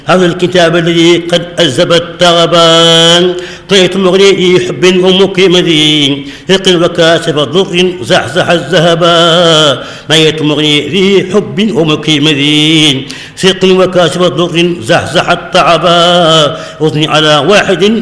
هذا الكتاب الذي قد أذهب التغبان طيت مغني حب ومقيم ذي ثقل وكاسب ضر زحزح الذهبا ميت مغني ذي حب ومقيم ذي ثقل وكاسب ضر زحزح التعبا أثني على واحد